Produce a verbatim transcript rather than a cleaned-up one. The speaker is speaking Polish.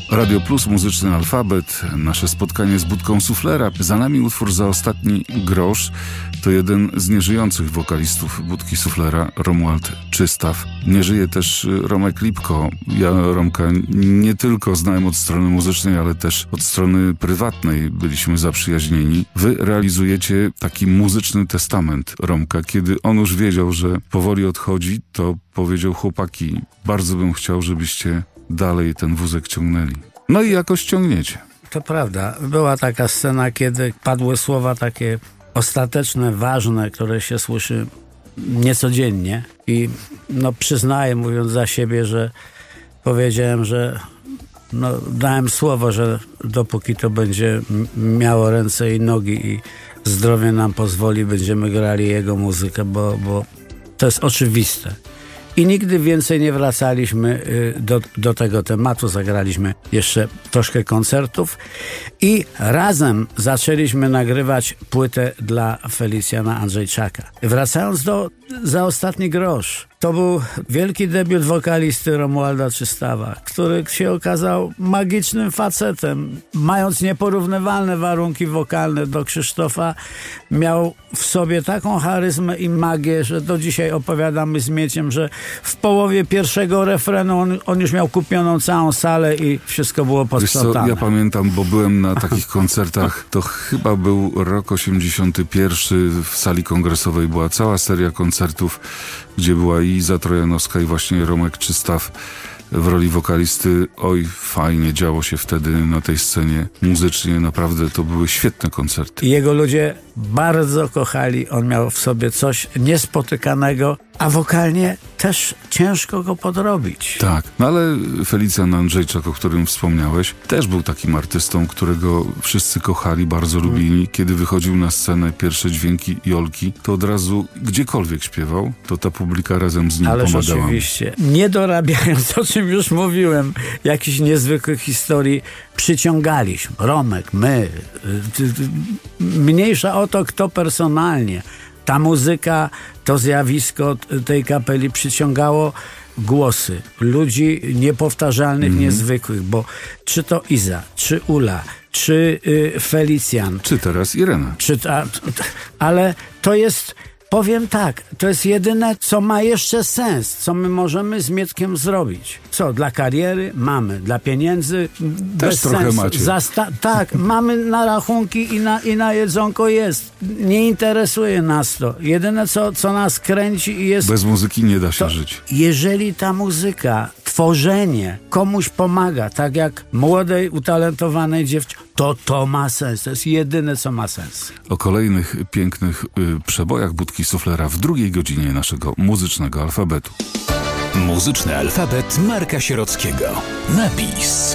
Radio Plus, muzyczny alfabet, nasze spotkanie z Budką Suflera. Za nami utwór Za ostatni grosz. To jeden z nieżyjących wokalistów Budki Suflera, Romuald Czystaw. Nie żyje też Romek Lipko. Ja Romka nie tylko znałem od strony muzycznej, ale też od strony prywatnej byliśmy zaprzyjaźnieni. Wy realizujecie taki muzyczny testament Romka. Kiedy on już wiedział, że powoli odchodzi, to powiedział: chłopaki, bardzo bym chciał, żebyście dalej ten wózek ciągnęli. No i jakoś ciągniecie. To prawda. Była taka scena, kiedy padły słowa takie ostateczne, ważne, które się słyszy niecodziennie. I no przyznaję, mówiąc za siebie, że powiedziałem, że no, dałem słowo, że dopóki to będzie miało ręce i nogi i zdrowie nam pozwoli, będziemy grali jego muzykę, bo, bo to jest oczywiste. I nigdy więcej nie wracaliśmy do, do tego tematu. Zagraliśmy jeszcze troszkę koncertów i razem zaczęliśmy nagrywać płytę dla Felicjana Andrzejczaka. Wracając do Za ostatni grosz. To był wielki debiut wokalisty Romualda Czystawa, który się okazał magicznym facetem. Mając nieporównywalne warunki wokalne do Krzysztofa, miał w sobie taką charyzmę i magię, że do dzisiaj opowiadamy z Mieciem, że w połowie pierwszego refrenu on, on już miał kupioną całą salę i wszystko było posprzątane. Ja pamiętam, bo byłem na takich koncertach, to chyba był rok osiemdziesiąty pierwszy, w sali kongresowej była cała seria koncertów, gdzie była i Iza Trojanowska i właśnie Romek Czystaw w roli wokalisty. Oj, fajnie działo się wtedy na tej scenie muzycznie. Naprawdę to były świetne koncerty. Jego ludzie bardzo kochali. On miał w sobie coś niespotykanego, a wokalnie też ciężko go podrobić. Tak, no ale Felicjan Andrzejczak, o którym wspomniałeś, też był takim artystą, którego wszyscy kochali, bardzo lubili. Kiedy wychodził na scenę, pierwsze dźwięki Jolki, to od razu gdziekolwiek śpiewał, to ta publika razem z nim Ależ pomagała. Oczywiście. Nie dorabiając, o czym już mówiłem, jakichś niezwykłych historii, przyciągaliśmy. Romek, my. Mniejsza o to, kto personalnie. Ta muzyka, to zjawisko tej kapeli przyciągało głosy ludzi niepowtarzalnych, mm. niezwykłych, bo czy to Iza, czy Ula, czy y, Felicjan. Czy teraz Irena. Czy ta, ale to jest, powiem tak, to jest jedyne, co ma jeszcze sens, co my możemy z Mieckiem zrobić. Co, dla kariery? Mamy. Dla pieniędzy? Też bez trochę sensu. macie. Zasta- tak, mamy na rachunki i na, i na jedzonko jest. Nie interesuje nas to. Jedyne, co, co nas kręci i jest... Bez muzyki nie da się to, żyć. Jeżeli ta muzyka, tworzenie komuś pomaga, tak jak młodej, utalentowanej dziewczynie, to to ma sens. To jest jedyne, co ma sens. O kolejnych pięknych y, przebojach Budki Suflera w drugiej godzinie naszego muzycznego alfabetu. Muzyczny alfabet Marka Sierockiego. Napis.